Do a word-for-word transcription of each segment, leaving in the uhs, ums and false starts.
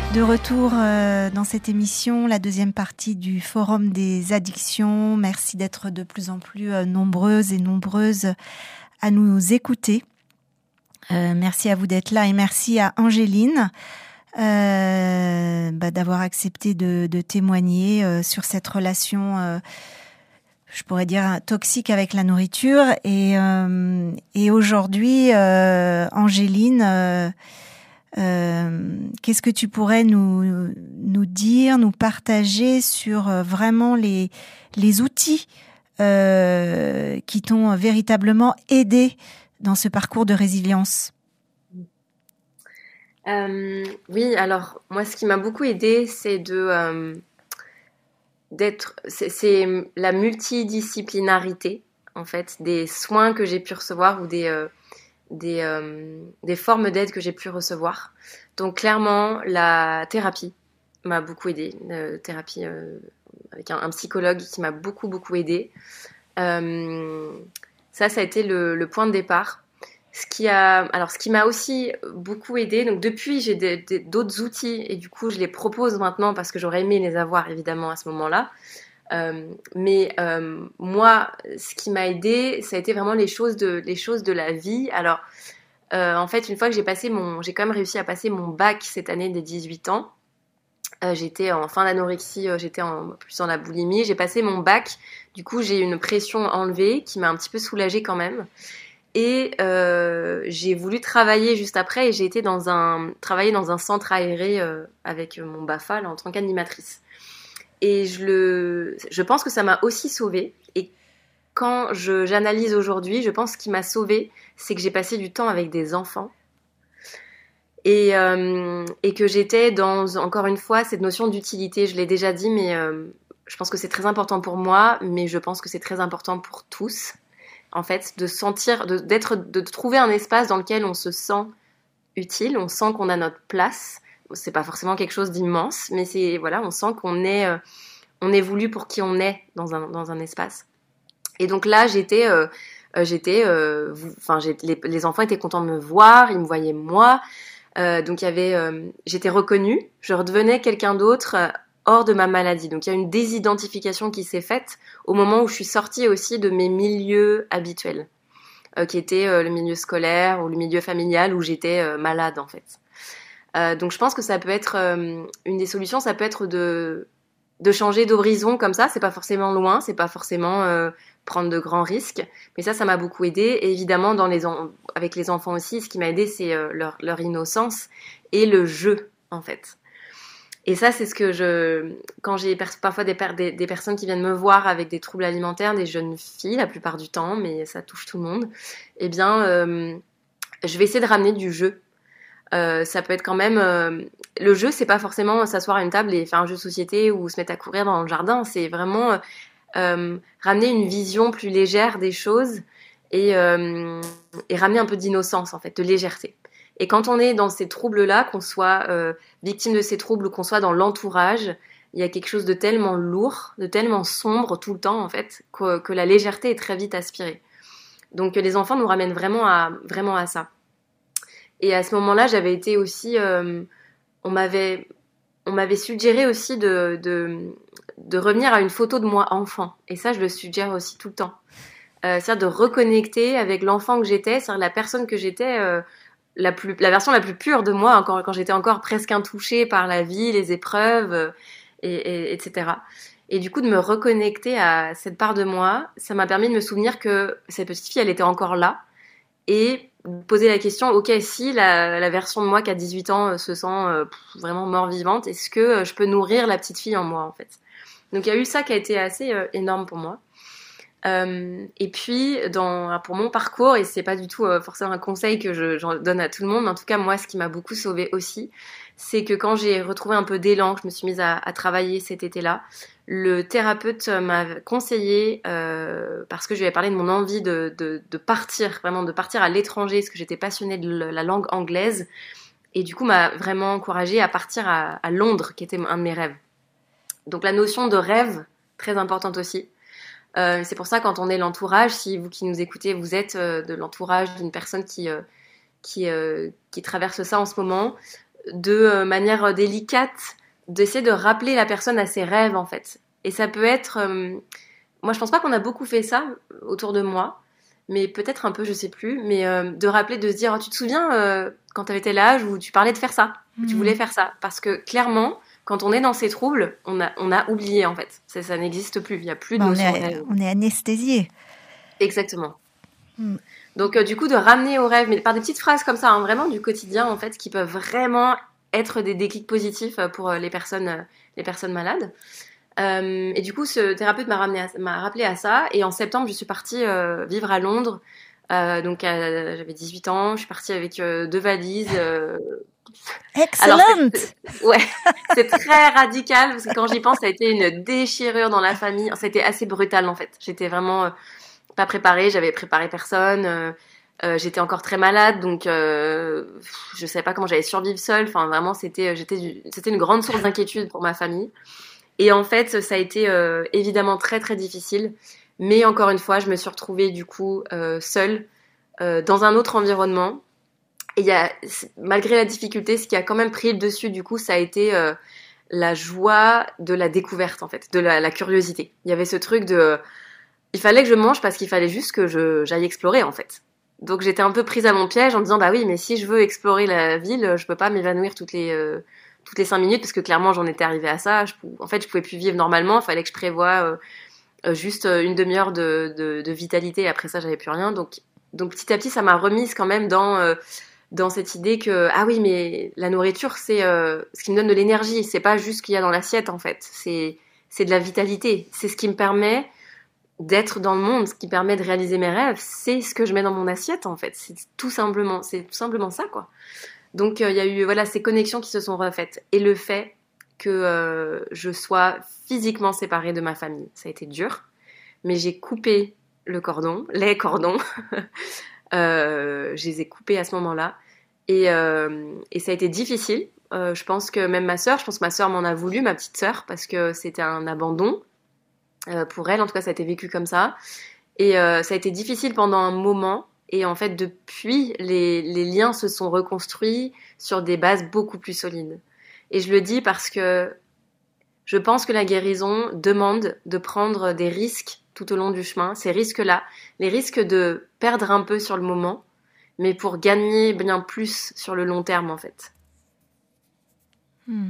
De retour euh, dans cette émission, la deuxième partie du Forum des addictions. Merci d'être de plus en plus euh, nombreuses et nombreuses à nous écouter. Euh, merci à vous d'être là et merci à Angéline euh, bah, d'avoir accepté de, de témoigner euh, sur cette relation, euh, je pourrais dire, toxique avec la nourriture. Et, euh, et aujourd'hui, euh, Angéline... Euh, Euh, qu'est-ce que tu pourrais nous nous dire, nous partager sur euh, vraiment les les outils euh, qui t'ont véritablement aidé dans ce parcours de résilience? Euh, oui, alors moi, ce qui m'a beaucoup aidé, c'est de euh, d'être, c'est, c'est la multidisciplinarité en fait des soins que j'ai pu recevoir ou des euh, des, euh, des formes d'aide que j'ai pu recevoir. Donc clairement, la thérapie m'a beaucoup aidée, euh, thérapie euh, avec un, un psychologue qui m'a beaucoup beaucoup aidée. Euh, ça, ça a été le, le point de départ. Ce qui a, alors ce qui m'a aussi beaucoup aidée, donc depuis j'ai des, des, d'autres outils et du coup je les propose maintenant parce que j'aurais aimé les avoir évidemment à ce moment-là. Euh, mais euh, moi, ce qui m'a aidée, ça a été vraiment les choses de, les choses de la vie. Alors, euh, en fait, une fois que j'ai passé mon, j'ai quand même réussi à passer mon bac cette année des dix-huit ans. Euh, j'étais en fin d'anorexie, euh, j'étais en, plus dans la boulimie. J'ai passé mon bac, du coup, j'ai eu une pression enlevée qui m'a un petit peu soulagée quand même. Et euh, j'ai voulu travailler juste après et j'ai été dans un, travailler dans un centre aéré euh, avec mon BAFA là, en tant qu'animatrice. Et je, le, je pense que ça m'a aussi sauvée. Et quand je, j'analyse aujourd'hui, je pense que ce qui m'a sauvée, c'est que j'ai passé du temps avec des enfants. Et, euh, et que j'étais dans, encore une fois, cette notion d'utilité. Je l'ai déjà dit, mais euh, je pense que c'est très important pour moi, mais je pense que c'est très important pour tous. En fait, de sentir, de, d'être, de trouver un espace dans lequel on se sent utile, on sent qu'on a notre place. C'est pas forcément quelque chose d'immense, mais c'est voilà, on sent qu'on est, euh, on est voulu pour qui on est dans un dans un espace. Et donc là, j'étais, euh, j'étais, enfin, euh, les, les enfants étaient contents de me voir, ils me voyaient moi. Euh, donc il y avait, euh, j'étais reconnue, je redevenais quelqu'un d'autre euh, hors de ma maladie. Donc il y a une désidentification qui s'est faite au moment où je suis sortie aussi de mes milieux habituels, euh, qui étaient euh, le milieu scolaire ou le milieu familial où j'étais euh, malade en fait. Euh, donc je pense que ça peut être euh, une des solutions, ça peut être de de changer d'horizon comme ça. C'est pas forcément loin, c'est pas forcément euh, prendre de grands risques, mais ça, ça m'a beaucoup aidé. Et évidemment, dans les en... avec les enfants aussi, ce qui m'a aidé, c'est euh, leur leur innocence et le jeu en fait. Et ça, c'est ce que je, quand j'ai per... parfois des, per... des des personnes qui viennent me voir avec des troubles alimentaires, des jeunes filles la plupart du temps, mais ça touche tout le monde. Eh bien, euh, je vais essayer de ramener du jeu. Euh, ça peut être quand même euh, le jeu, c'est pas forcément s'asseoir à une table et faire un jeu de société ou se mettre à courir dans le jardin, c'est vraiment euh, ramener une vision plus légère des choses et, euh, et ramener un peu d'innocence en fait, de légèreté. Et quand on est dans ces troubles-là, qu'on soit euh, victime de ces troubles ou qu'on soit dans l'entourage, il y a quelque chose de tellement lourd, de tellement sombre tout le temps en fait, que, que la légèreté est très vite aspirée. Donc les enfants nous ramènent vraiment à, vraiment à ça. Et à ce moment-là, j'avais été aussi, euh, on m'avait, on m'avait suggéré aussi de, de, de revenir à une photo de moi enfant. Et ça, je le suggère aussi tout le temps. Euh, c'est-à-dire de reconnecter avec l'enfant que j'étais, c'est-à-dire la personne que j'étais, euh, la plus, la version la plus pure de moi, encore quand j'étais encore presque intouchée par la vie, les épreuves, euh, et, et, etc. Et du coup, de me reconnecter à cette part de moi, ça m'a permis de me souvenir que cette petite fille, elle était encore là. Et poser la question, ok, si la, la version de moi qui a dix-huit ans euh, se sent euh, pff, vraiment mort-vivante, est-ce que euh, je peux nourrir la petite fille en moi, en fait? Donc il y a eu ça qui a été assez euh, énorme pour moi. Euh, et puis, dans, pour mon parcours, et c'est pas du tout euh, forcément un conseil que je, j'en donne à tout le monde, mais en tout cas, moi, ce qui m'a beaucoup sauvée aussi, c'est que quand j'ai retrouvé un peu d'élan, que je me suis mise à, à travailler cet été-là, le thérapeute m'a conseillé, euh, parce que je lui avais parlé de mon envie de, de, de partir, vraiment de partir à l'étranger, parce que j'étais passionnée de la langue anglaise, et du coup m'a vraiment encouragée à partir à, à Londres, qui était un de mes rêves. Donc la notion de rêve, très importante aussi. Euh, c'est pour ça quand on est l'entourage, si vous qui nous écoutez, vous êtes euh, de l'entourage d'une personne qui, euh, qui, euh, qui traverse ça en ce moment, de manière délicate, d'essayer de rappeler la personne à ses rêves, en fait. Et ça peut être... Euh, moi, je pense pas qu'on a beaucoup fait ça autour de moi, mais peut-être un peu, je sais plus, mais euh, de rappeler, de se dire, oh, tu te souviens euh, quand t'avais tel âge où tu parlais de faire ça, où mmh. tu voulais faire ça. Parce que clairement, quand on est dans ces troubles, on a, on a oublié, en fait. Ça, ça n'existe plus, il n'y a plus de bah, notion on est, rêve. On est anesthésié. Exactement. Mmh. Donc, euh, du coup, de ramener au rêve, mais par des petites phrases comme ça, hein, vraiment du quotidien, en fait, qui peuvent vraiment être des déclics positifs pour les personnes, les personnes malades. Euh, et du coup, ce thérapeute m'a, ramené à, m'a rappelé à ça. Et en septembre, je suis partie euh, vivre à Londres. Euh, donc, euh, j'avais dix-huit ans. Je suis partie avec euh, deux valises. Euh... Excellent. C'est, c'est, ouais, c'est très radical parce que quand j'y pense, ça a été une déchirure dans la famille. Ça a été assez brutal en fait. J'étais vraiment euh, pas préparée. J'avais préparé personne. Euh, euh, j'étais encore très malade, donc euh, je savais pas comment j'allais survivre seule. Enfin, vraiment, c'était, j'étais, du, c'était une grande source d'inquiétude pour ma famille. Et en fait, ça a été euh, évidemment très très difficile. Mais encore une fois, je me suis retrouvée du coup euh, seule euh, dans un autre environnement. Et il y a, malgré la difficulté, ce qui a quand même pris le dessus du coup, ça a été euh, la joie de la découverte en fait, de la, la curiosité. Il y avait ce truc de, il fallait que je mange parce qu'il fallait juste que je, j'aille explorer en fait. Donc j'étais un peu prise à mon piège en me disant bah oui, mais si je veux explorer la ville, je peux pas m'évanouir toutes les euh, toutes les cinq minutes parce que clairement j'en étais arrivée à ça. Je, en fait, je pouvais plus vivre normalement. Il fallait que je prévoie euh, juste une demi-heure de, de, de vitalité. Et après ça, j'avais plus rien. Donc donc petit à petit, ça m'a remise quand même dans euh, dans cette idée que ah oui, mais la nourriture c'est euh, ce qui me donne de l'énergie. C'est pas juste ce qu'il y a dans l'assiette en fait. C'est c'est de la vitalité. C'est ce qui me permet d'être dans le monde, ce qui permet de réaliser mes rêves, c'est ce que je mets dans mon assiette en fait. C'est tout simplement, c'est tout simplement ça quoi. Donc il euh, y a eu voilà ces connexions qui se sont refaites et le fait que euh, je sois physiquement séparée de ma famille, ça a été dur, mais j'ai coupé le cordon, les cordons, euh, je les ai coupés à ce moment-là et euh, et ça a été difficile. Euh, je pense que même ma sœur, je pense que ma sœur m'en a voulu, ma petite sœur, parce que c'était un abandon. Euh, pour elle, en tout cas, ça a été vécu comme ça. Et euh, ça a été difficile pendant un moment. Et en fait, depuis, les, les liens se sont reconstruits sur des bases beaucoup plus solides. Et je le dis parce que je pense que la guérison demande de prendre des risques tout au long du chemin. Ces risques-là, les risques de perdre un peu sur le moment, mais pour gagner bien plus sur le long terme, en fait. Hmm.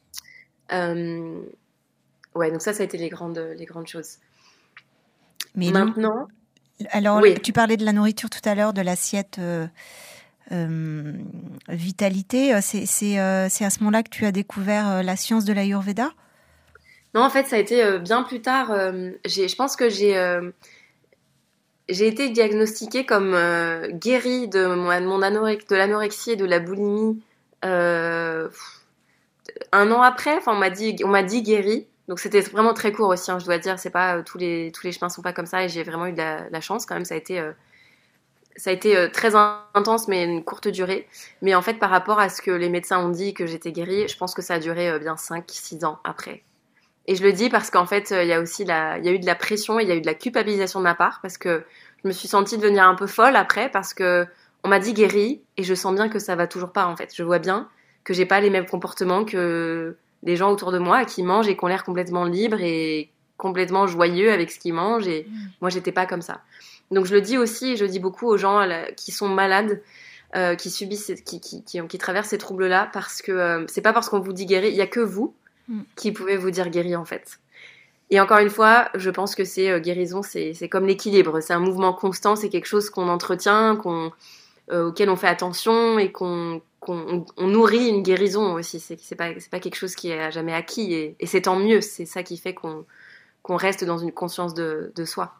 Euh... Ouais, donc ça, ça a été les grandes, les grandes choses. Mais maintenant, nous, alors oui. Tu parlais de la nourriture tout à l'heure, de l'assiette euh, euh, vitalité. C'est, c'est, euh, c'est à ce moment-là que tu as découvert euh, la science de l'Ayurveda ? Non, en fait, ça a été euh, bien plus tard. Euh, j'ai, je pense que j'ai, euh, j'ai été diagnostiquée comme euh, guérie de mon, mon anorexie, de l'anorexie et de la boulimie euh, un an après. Enfin, on m'a dit, on m'a dit guérie. Donc c'était vraiment très court aussi, hein, je dois dire, c'est pas euh, tous les tous les chemins sont pas comme ça et j'ai vraiment eu de la, la chance quand même, ça a été euh, ça a été euh, très intense mais une courte durée. Mais en fait par rapport à ce que les médecins ont dit que j'étais guérie, je pense que ça a duré euh, bien cinq six ans après. Et je le dis parce qu'en fait il euh, y a aussi la il y a eu de la pression et il y a eu de la culpabilisation de ma part parce que je me suis sentie devenir un peu folle après parce que on m'a dit guérie et je sens bien que ça va toujours pas en fait. Je vois bien que j'ai pas les mêmes comportements que les gens autour de moi qui mangent et qui ont l'air complètement libres et complètement joyeux avec ce qu'ils mangent et mmh. moi j'étais pas comme ça. Donc je le dis aussi, je le dis beaucoup aux gens là, qui sont malades, euh, qui subissent, qui, qui, qui, qui traversent ces troubles-là parce que euh, c'est pas parce qu'on vous dit guéri, il y a que vous mmh. qui pouvez vous dire guéri en fait. Et encore une fois, je pense que c'est euh, guérison, c'est, c'est comme l'équilibre, c'est un mouvement constant, c'est quelque chose qu'on entretient, qu'on, euh, auquel on fait attention et qu'on qu'on on nourrit une guérison aussi. C'est, c'est, pas, c'est pas quelque chose qui est à jamais acquis et, et c'est tant mieux. C'est ça qui fait qu'on, qu'on reste dans une conscience de, de soi.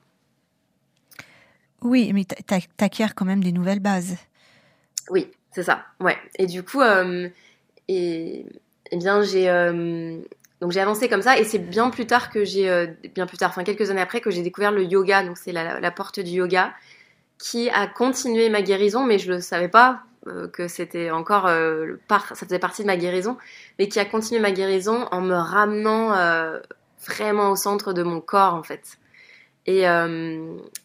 Oui, mais t'acquiers quand même des nouvelles bases. Oui, c'est ça. Ouais. Et du coup, euh, et, et bien, j'ai, euh, donc j'ai avancé comme ça et c'est bien plus tard que j'ai, euh, bien plus tard, enfin quelques années après, que j'ai découvert le yoga. Donc c'est la, la porte du yoga qui a continué ma guérison, mais je le savais pas. Euh, que c'était encore euh, par, ça faisait partie de ma guérison, mais qui a continué ma guérison en me ramenant euh, vraiment au centre de mon corps en fait. Et, euh,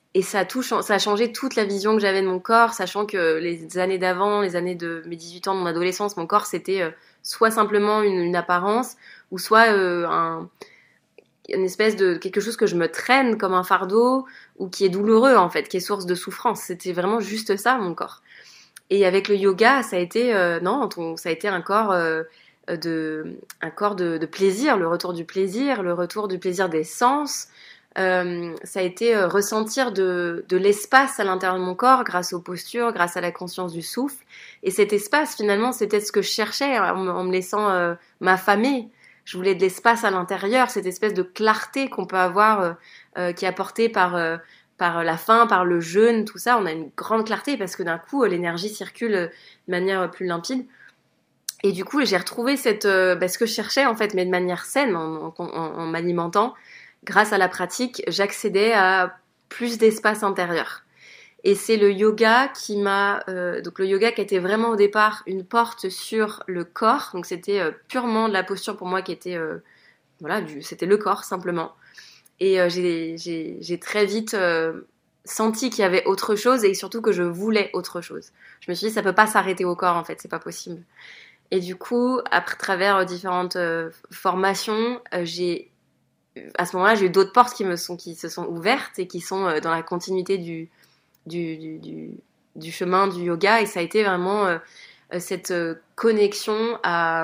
Et ça a, tout, ça a changé toute la vision que j'avais de mon corps, sachant que les années d'avant, les années de mes dix-huit ans, de mon adolescence, mon corps, c'était euh, soit simplement une, une apparence, ou soit euh, un, une espèce de quelque chose que je me traîne comme un fardeau, ou qui est douloureux, en fait, qui est source de souffrance. C'était vraiment juste ça, mon corps. Et avec le yoga, ça a été, euh, non, ça a été un corps, euh, de, un corps de, de plaisir, le retour du plaisir, le retour du plaisir des sens. Euh, ça a été euh, ressentir de, de l'espace à l'intérieur de mon corps grâce aux postures, grâce à la conscience du souffle. Et cet espace, finalement, c'était ce que je cherchais en, en me laissant euh, m'affamer. Je voulais de l'espace à l'intérieur, cette espèce de clarté qu'on peut avoir, euh, euh, qui est apportée par, euh, par la faim, par le jeûne, tout ça. On a une grande clarté parce que d'un coup, l'énergie circule de manière plus limpide. Et du coup, j'ai retrouvé cette, euh, bah, ce que je cherchais, en fait, mais de manière saine, en, en, en m'alimentant. Grâce à la pratique, j'accédais à plus d'espace intérieur. Et c'est le yoga qui m'a... Euh, donc le yoga qui était vraiment au départ une porte sur le corps. Donc c'était euh, purement de la posture pour moi qui était... Euh, voilà, du, c'était le corps simplement. Et euh, j'ai, j'ai, j'ai très vite euh, senti qu'il y avait autre chose et surtout que je voulais autre chose. Je me suis dit, ça peut pas s'arrêter au corps en fait, c'est pas possible. Et du coup, à travers différentes euh, formations, euh, j'ai... à ce moment-là, j'ai eu d'autres portes qui, me sont, qui se sont ouvertes et qui sont dans la continuité du, du, du, du, du chemin du yoga. Et ça a été vraiment euh, cette connexion à,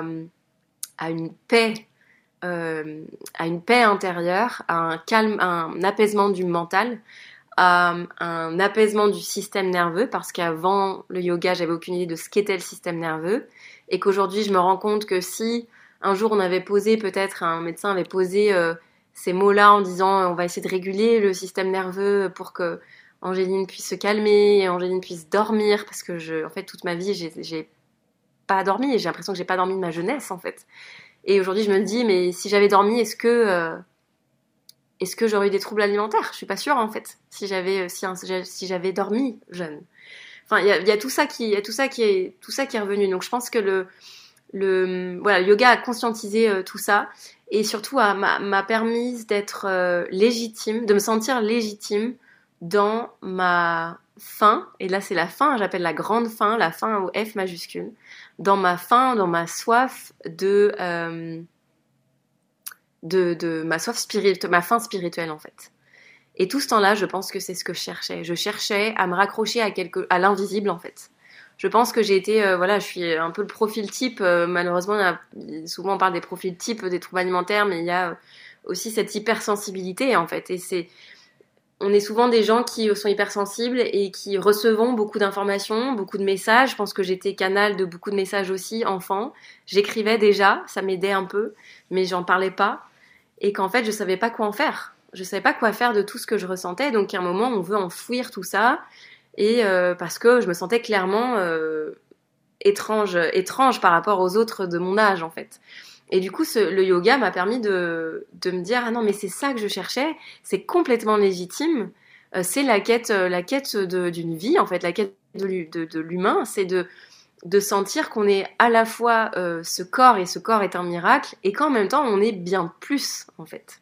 à une paix, euh, à une paix intérieure, à un calme, à un apaisement du mental, à un apaisement du système nerveux. Parce qu'avant le yoga, j'avais aucune idée de ce qu'était le système nerveux. Et qu'aujourd'hui, je me rends compte que si un jour on avait posé, peut-être un médecin avait posé... Euh, ces mots-là en disant on va essayer de réguler le système nerveux pour que Angéline puisse se calmer et Angéline puisse dormir parce que je, en fait toute ma vie j'ai, j'ai pas dormi et j'ai l'impression que j'ai pas dormi de ma jeunesse en fait. Et aujourd'hui je me dis mais si j'avais dormi est-ce que euh, est-ce que j'aurais eu des troubles alimentaires? Je suis pas sûre en fait si j'avais si, si j'avais dormi jeune. Enfin il y a, y a tout ça qui il y a tout ça qui est tout ça qui est revenu. Donc je pense que le le voilà le yoga a conscientisé euh, tout ça. Et surtout, a, m'a, m'a permis d'être euh, légitime, de me sentir légitime dans ma faim. Et là, c'est la faim, j'appelle la grande faim, la faim au F majuscule. Dans ma faim, dans ma soif de, euh, de, de ma soif spirituelle, ma faim spirituelle en fait. Et tout ce temps-là, je pense que c'est ce que je cherchais. Je cherchais à me raccrocher à quelque, à l'invisible en fait. Je pense que j'ai été, euh, voilà, je suis un peu le profil type. Euh, malheureusement, a, souvent on parle des profils types des troubles alimentaires, mais il y a aussi cette hypersensibilité en fait. Et c'est, on est souvent des gens qui sont hypersensibles et qui recevons beaucoup d'informations, beaucoup de messages. Je pense que j'étais canal de beaucoup de messages aussi, enfant. J'écrivais déjà, ça m'aidait un peu, mais j'en parlais pas. Et qu'en fait, je savais pas quoi en faire. Je savais pas quoi faire de tout ce que je ressentais. Donc, à un moment, on veut enfouir tout ça. Et euh, parce que je me sentais clairement euh, étrange, étrange par rapport aux autres de mon âge en fait. Et du coup, ce, le yoga m'a permis de, de me dire ah non mais c'est ça que je cherchais, c'est complètement légitime, euh, c'est la quête, la quête de, d'une vie en fait, la quête de, de, de l'humain, c'est de de sentir qu'on est à la fois euh, ce corps et ce corps est un miracle et qu'en même temps on est bien plus en fait.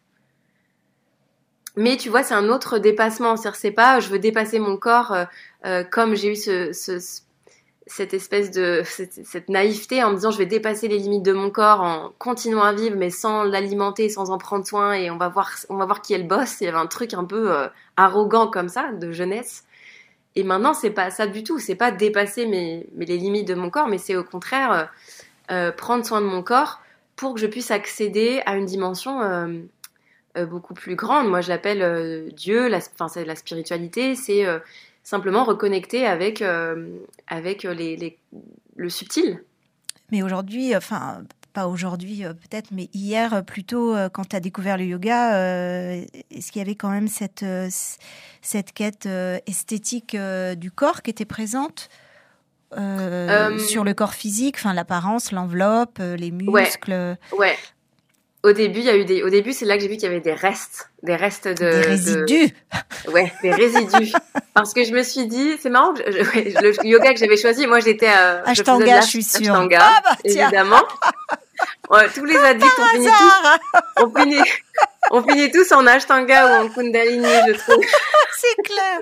Mais tu vois, c'est un autre dépassement. C'est-à-dire, c'est pas, je veux dépasser mon corps euh, euh, comme j'ai eu ce, ce, cette espèce de, cette, cette naïveté en me disant je vais dépasser les limites de mon corps en continuant à vivre, mais sans l'alimenter, sans en prendre soin, et on va voir, on va voir qui est le boss. Il y avait un truc un peu euh, arrogant comme ça, de jeunesse. Et maintenant, c'est pas ça du tout. C'est pas dépasser mes, mes, les limites de mon corps, mais c'est au contraire euh, euh, prendre soin de mon corps pour que je puisse accéder à une dimension euh, Euh, beaucoup plus grande. Moi, je l'appelle euh, Dieu, la, enfin, c'est la spiritualité, c'est euh, simplement reconnecter avec, euh, avec les, les, le subtil. Mais aujourd'hui, enfin, pas aujourd'hui euh, peut-être, mais hier plutôt, euh, quand tu as découvert le yoga, euh, est-ce qu'il y avait quand même cette, euh, cette quête euh, esthétique euh, du corps qui était présente euh, euh, sur le corps physique, enfin, l'apparence, l'enveloppe, euh, les muscles? Ouais, ouais. Au début, il y a eu des. Au début, c'est là que j'ai vu qu'il y avait des restes, des restes de. Des résidus. De... Ouais, des résidus. Parce que je me suis dit, c'est marrant, que je, je, le yoga que j'avais choisi, moi j'étais. Euh, Ashtanga, je, je suis sûre. Ashtanga, ah bah, évidemment. Ouais, tous les addicts ont fini, tous, ont fini, On finit tous en Ashtanga ou en Kundalini, je trouve. C'est clair.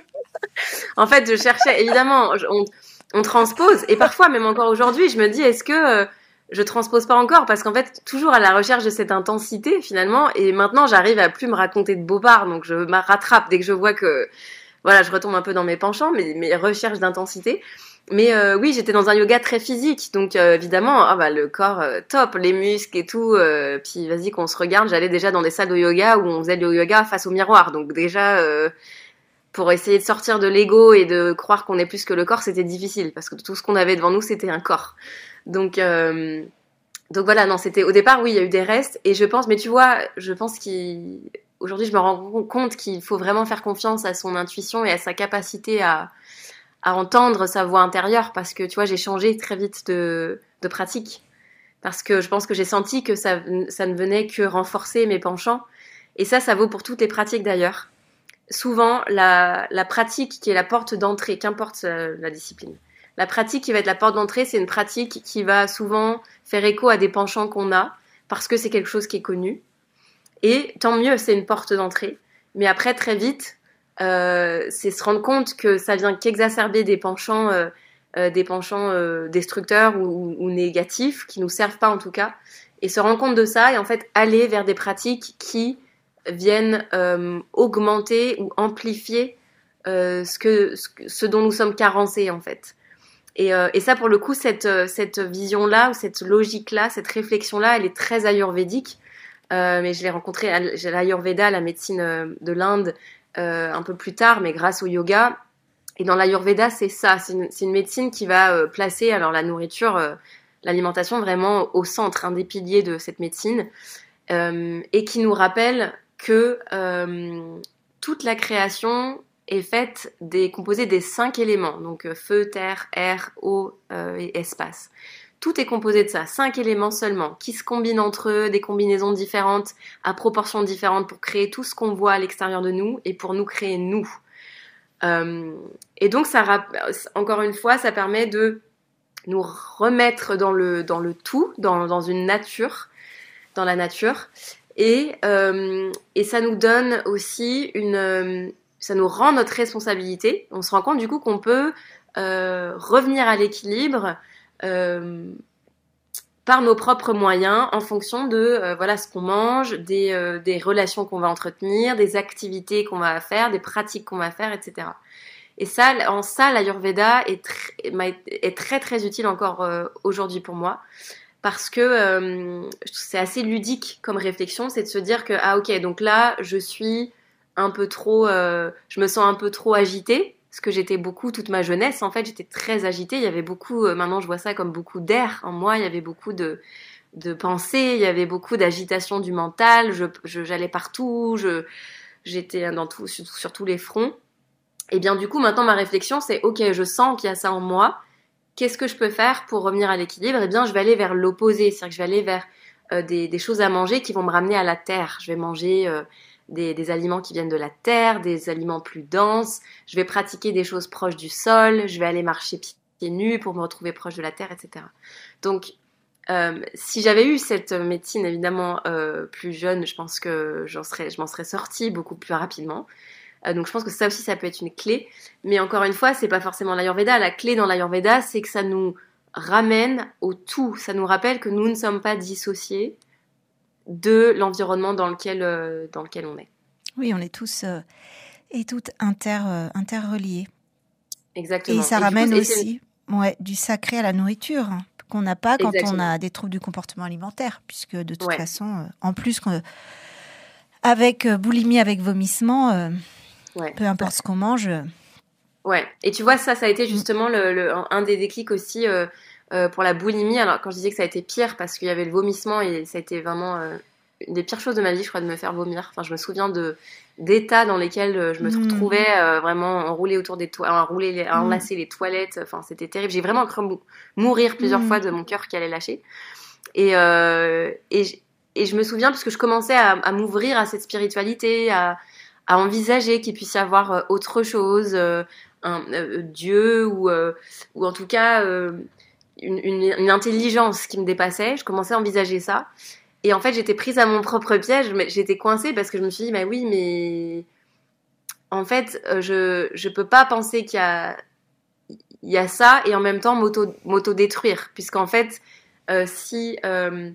En fait, je cherchais, évidemment, on, on transpose, et parfois, même encore aujourd'hui, je me dis, est-ce que euh, je transpose pas encore? Parce qu'en fait, toujours à la recherche de cette intensité, finalement, et maintenant, j'arrive à plus me raconter de bobards, donc je me rattrape dès que je vois que, voilà, je retombe un peu dans mes penchants, mes, mes recherches d'intensité. Mais euh, oui, j'étais dans un yoga très physique, donc euh, évidemment, ah bah, le corps euh, top, les muscles et tout, euh, puis vas-y qu'on se regarde, j'allais déjà dans des salles de yoga où on faisait le yoga face au miroir, donc déjà... Euh, pour essayer de sortir de l'ego et de croire qu'on est plus que le corps, c'était difficile parce que tout ce qu'on avait devant nous, c'était un corps. Donc, euh, donc voilà, non, c'était au départ, oui, il y a eu des restes et je pense, mais tu vois, je pense qu'aujourd'hui, je me rends compte qu'il faut vraiment faire confiance à son intuition et à sa capacité à, à entendre sa voix intérieure parce que tu vois, j'ai changé très vite de, de pratique parce que je pense que j'ai senti que ça, ça ne venait que renforcer mes penchants et ça, ça vaut pour toutes les pratiques d'ailleurs. Souvent, la, la pratique qui est la porte d'entrée, qu'importe euh, la discipline, la pratique qui va être la porte d'entrée, c'est une pratique qui va souvent faire écho à des penchants qu'on a, parce que c'est quelque chose qui est connu. Et tant mieux, c'est une porte d'entrée. Mais après, très vite, euh, c'est se rendre compte que ça vient qu'exacerber des penchants, euh, euh, des penchants euh, destructeurs ou, ou négatifs, qui nous servent pas en tout cas. Et se rendre compte de ça et en fait aller vers des pratiques qui... viennent euh, augmenter ou amplifier euh, ce, que, ce, ce dont nous sommes carencés en fait. Et, euh, et ça pour le coup, cette, cette vision-là ou cette logique-là, cette réflexion-là, elle est très ayurvédique. Euh, mais je l'ai rencontrée à l'ayurveda, la médecine de l'Inde, euh, un peu plus tard, mais grâce au yoga. Et dans l'ayurveda, c'est ça, c'est une, c'est une médecine qui va euh, placer alors la nourriture, euh, l'alimentation vraiment au centre, un des piliers de cette médecine, euh, et qui nous rappelle que euh, toute la création est faite des composée des cinq éléments, donc euh, feu, terre, air, eau euh, et espace. Tout est composé de ça, cinq éléments seulement, qui se combinent entre eux, des combinaisons différentes, à proportions différentes pour créer tout ce qu'on voit à l'extérieur de nous et pour nous créer nous. Euh, et donc, ça, encore une fois, ça permet de nous remettre dans le, dans le tout, dans, dans une nature, dans la nature. Et, euh, et ça nous donne aussi une... Euh, ça nous rend notre responsabilité. On se rend compte du coup qu'on peut euh, revenir à l'équilibre euh, par nos propres moyens en fonction de euh, voilà, ce qu'on mange, des, euh, des relations qu'on va entretenir, des activités qu'on va faire, des pratiques qu'on va faire, et cetera. Et ça, en ça, l'Ayurveda est, tr- est très très utile encore euh, aujourd'hui pour moi. Parce que euh, c'est assez ludique comme réflexion, c'est de se dire que, ah ok, donc là, je suis un peu trop, euh, je me sens un peu trop agitée, parce que j'étais beaucoup, toute ma jeunesse, en fait, j'étais très agitée, il y avait beaucoup, euh, maintenant je vois ça comme beaucoup d'air en moi, il y avait beaucoup de, de pensées, il y avait beaucoup d'agitation du mental, je, je, j'allais partout, je, j'étais dans tout, sur, sur tous les fronts. Et bien du coup, maintenant ma réflexion, c'est, ok, je sens qu'il y a ça en moi, qu'est-ce que je peux faire pour revenir à l'équilibre? Eh bien, je vais aller vers l'opposé, c'est-à-dire que je vais aller vers euh, des, des choses à manger qui vont me ramener à la terre. Je vais manger euh, des, des aliments qui viennent de la terre, des aliments plus denses. Je vais pratiquer des choses proches du sol. Je vais aller marcher pieds nus pour me retrouver proche de la terre, et cetera. Donc, euh, si j'avais eu cette médecine évidemment euh, plus jeune, je pense que j'en serais, je m'en serais sortie beaucoup plus rapidement. Euh, donc je pense que ça aussi, ça peut être une clé. Mais encore une fois, c'est pas forcément l'Ayurveda. La clé dans l'Ayurveda, c'est que ça nous ramène au tout. Ça nous rappelle que nous ne sommes pas dissociés de l'environnement dans lequel, euh, dans lequel on est. Oui, on est tous euh, et toutes inter, euh, interreliés. Exactement. Et ça et ramène coup, aussi ouais, du sacré à la nourriture, hein, qu'on n'a pas quand Exactement. On a des troubles du comportement alimentaire. Puisque de toute ouais. façon, euh, en plus, euh, avec euh, boulimie, avec vomissement... Euh, Ouais. Peu importe ce qu'on mange. Ouais. Et tu vois, ça, ça a été justement le, le, un des déclics aussi euh, euh, pour la boulimie. Alors, quand je disais que ça a été pire parce qu'il y avait le vomissement et ça a été vraiment euh, une des pires choses de ma vie, je crois, de me faire vomir. Enfin, je me souviens de d'états dans lesquels je me mmh. retrouvais euh, vraiment enroulée autour des toilettes, enroulée, les, enlacée mmh. les toilettes. Enfin, c'était terrible. J'ai vraiment cru mourir plusieurs mmh. fois de mon cœur qui allait lâcher. Et euh, et, et je me souviens parce que je commençais à, à m'ouvrir à cette spiritualité, à à envisager qu'il puisse y avoir euh, autre chose, euh, un euh, Dieu ou, euh, ou en tout cas euh, une, une, une intelligence qui me dépassait. Je commençais à envisager ça. Et en fait, j'étais prise à mon propre piège. Mais j'étais coincée parce que je me suis dit, bah oui, mais en fait, euh, je je peux pas penser qu'il y a il y a ça et en même temps m'auto m'auto-détruire, puisqu'en fait, euh, si euh,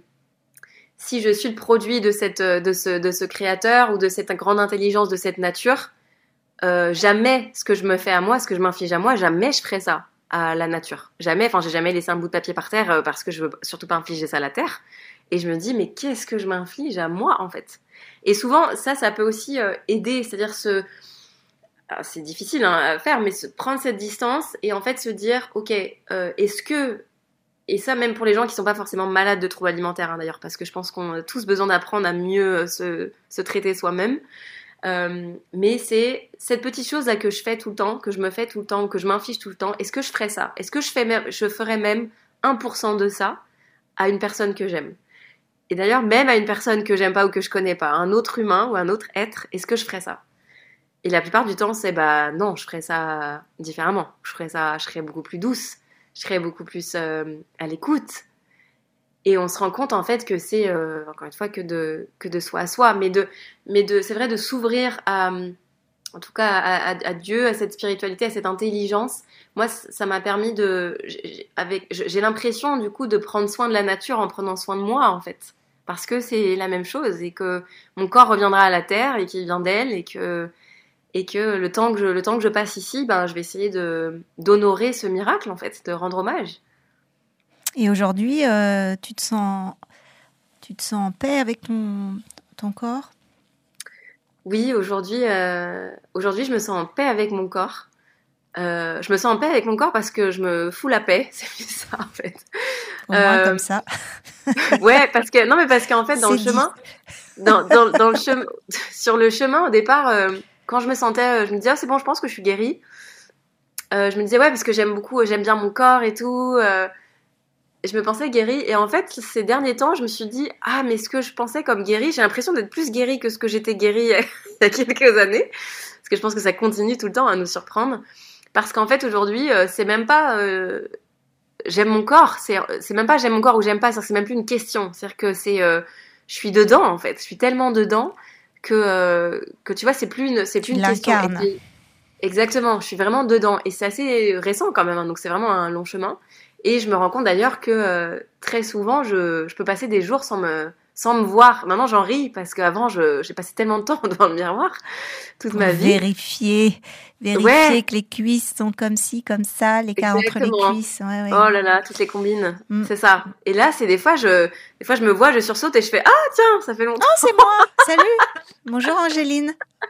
si je suis le produit de cette de ce de ce créateur ou de cette grande intelligence de cette nature, euh, jamais ce que je me fais à moi, ce que je m'inflige à moi, jamais je ferai ça à la nature. Jamais. Enfin, j'ai jamais laissé un bout de papier par terre euh, parce que je veux surtout pas infliger ça à la terre. Et je me dis, mais qu'est-ce que je m'inflige à moi, en fait? Et souvent, ça, ça peut aussi euh, aider, c'est-à-dire se... Alors, c'est difficile hein, à faire, mais se prendre cette distance et en fait se dire, ok, euh, est-ce que... Et ça, même pour les gens qui sont pas forcément malades de troubles alimentaires, hein, d'ailleurs, parce que je pense qu'on a tous besoin d'apprendre à mieux se, se traiter soi-même. Euh, mais c'est cette petite chose-là que je fais tout le temps, que je me fais tout le temps, que je m'inflige tout le temps. Est-ce que je ferais ça? Est-ce que je, fais même, je ferais même un pour cent de ça à une personne que j'aime? Et d'ailleurs, même à une personne que j'aime pas ou que je connais pas, un autre humain ou un autre être, est-ce que je ferais ça? Et la plupart du temps, c'est bah non, je ferais ça différemment. Je ferais ça, je serais beaucoup plus douce, je serais beaucoup plus euh, à l'écoute. Et on se rend compte en fait que c'est euh, encore une fois que de que de soi à soi, mais de mais de c'est vrai de s'ouvrir à en tout cas à, à, à Dieu, à cette spiritualité, à cette intelligence. Moi, ça m'a permis de j'ai, avec j'ai l'impression du coup de prendre soin de la nature en prenant soin de moi en fait, parce que c'est la même chose et que mon corps reviendra à la terre et qu'il vient d'elle et que et que le temps que je le temps que je passe ici, ben je vais essayer de d'honorer ce miracle en fait, de rendre hommage. Et aujourd'hui, euh, tu te sens, tu te sens en paix avec ton, ton corps? Oui, aujourd'hui, euh, aujourd'hui, je me sens en paix avec mon corps. Euh, je me sens en paix avec mon corps parce que je me fous la paix, c'est plus ça en fait. Au moins euh, comme ça. Ouais, parce que non, mais parce qu'en fait, dans c'est le chemin, dans, dans, dans le chemin, sur le chemin au départ, euh, quand je me sentais, euh, je me disais, oh, c'est bon, je pense que je suis guérie. Euh, je me disais ouais, parce que j'aime beaucoup, j'aime bien mon corps et tout. Euh, je me pensais guérie et en fait ces derniers temps je me suis dit ah mais ce que je pensais comme guérie, j'ai l'impression d'être plus guérie que ce que j'étais guérie il y a quelques années, parce que je pense que ça continue tout le temps à nous surprendre, parce qu'en fait aujourd'hui euh, c'est même pas euh, j'aime mon corps, c'est c'est même pas j'aime mon corps ou j'aime pas, c'est même plus une question, c'est-à-dire que c'est euh, je suis dedans en fait, je suis tellement dedans que euh, que tu vois c'est plus une c'est plus tu une question. Et puis, exactement, je suis vraiment dedans et c'est assez récent quand même hein, donc c'est vraiment un long chemin. Et je me rends compte d'ailleurs que euh, très souvent, je, je peux passer des jours sans me, sans me voir. Maintenant, j'en ris parce qu'avant, je, j'ai passé tellement de temps devant le miroir toute pour ma vie. Vérifier, vérifier ouais. que les cuisses sont comme ci, comme ça, l'écart entre les cuisses. Ouais, ouais. Oh là là, toutes les combines, mm. c'est ça. Et là, c'est des fois, je, des fois, je me vois, je sursaute et je fais ah tiens, ça fait longtemps. Oh c'est moi, salut, bonjour Angéline.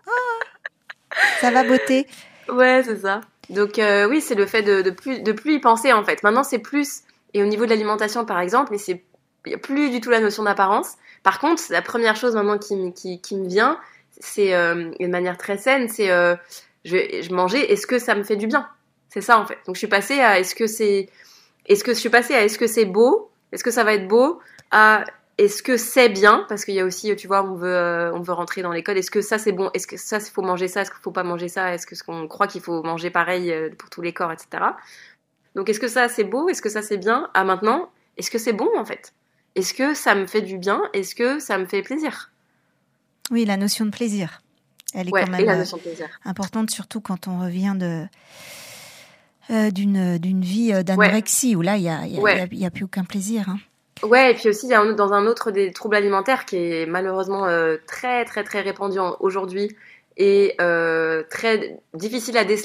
Oh, ça va beauté. Ouais, c'est ça. Donc euh, oui, c'est le fait de, de plus de plus y penser en fait. Maintenant, c'est plus et au niveau de l'alimentation par exemple, et c'est il y a plus du tout la notion d'apparence. Par contre, la première chose maintenant qui qui qui me vient, c'est euh, de manière très saine, c'est euh, je je mangeais, est-ce que ça me fait du bien? C'est ça en fait. Donc je suis passée à est-ce que c'est est-ce que je suis passée à est-ce que c'est beau? Est-ce que ça va être beau? À est-ce que c'est bien? Parce qu'il y a aussi, tu vois, on veut, euh, on veut rentrer dans les codes. Est-ce que ça, c'est bon? Est-ce que ça, il faut manger ça? Est-ce qu'il faut pas manger ça? Est-ce que ce qu'on croit qu'il faut manger pareil pour tous les corps, et cetera. Donc, est-ce que ça, c'est beau? Est-ce que ça, c'est bien? Ah, maintenant, est-ce que c'est bon, en fait? Est-ce que ça me fait du bien? Est-ce que ça me fait plaisir? Oui, la notion de plaisir. Elle est ouais, quand même et la notion de plaisir. importante, surtout quand on revient de... Euh, d'une, d'une vie d'anorexie, ouais. où là, il n'y a, y a, ouais. y a, y a plus aucun plaisir, hein. Ouais, et puis aussi, il y a un, dans un autre des troubles alimentaires qui est malheureusement euh, très, très, très répandu en, aujourd'hui et euh, très difficile à déceler